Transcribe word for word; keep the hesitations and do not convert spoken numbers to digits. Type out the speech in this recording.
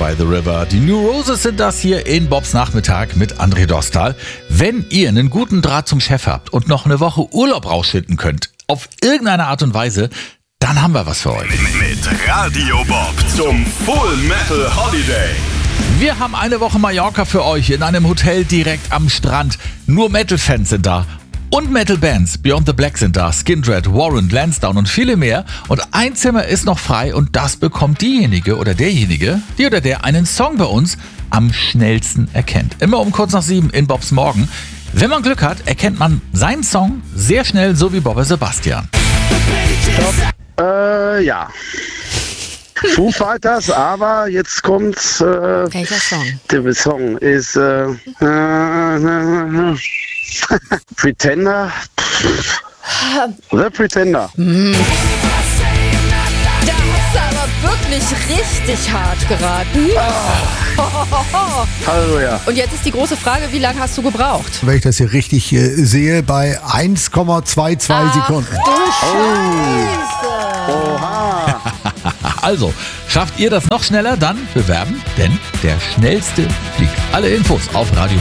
by the River. Die New Roses sind das hier in Bobs Nachmittag mit André Dostal. Wenn ihr einen guten Draht zum Chef habt und noch eine Woche Urlaub rausschinden könnt, auf irgendeine Art und Weise, dann haben wir was für euch. Mit Radio Bob zum Full Metal Holiday. Wir haben eine Woche Mallorca für euch in einem Hotel direkt am Strand. Nur Metal-Fans sind da. Und Metal-Bands, Beyond the Black sind da, Skindred, Warrant, Lansdowne und viele mehr. Und ein Zimmer ist noch frei und das bekommt diejenige oder derjenige, die oder der einen Song bei uns am schnellsten erkennt. Immer um kurz nach sieben in Bobs Morgen. Wenn man Glück hat, erkennt man seinen Song sehr schnell, so wie Bobbe Sebastian. Äh, ja. Foo Fighters, aber jetzt kommt... Äh, Welcher Song? Der Song ist... Äh, äh, Pretender. The Pretender. Mm. Da hast du aber wirklich richtig hart geraten. Oh. Halleluja. Und jetzt ist die große Frage, wie lange hast du gebraucht? Wenn ich das hier richtig äh, sehe, bei eins Komma zweiundzwanzig Ach, Sekunden. Du Scheiße. Oha. Also, schafft ihr das noch schneller, dann bewerben, denn der Schnellste fliegt. Alle Infos auf Radio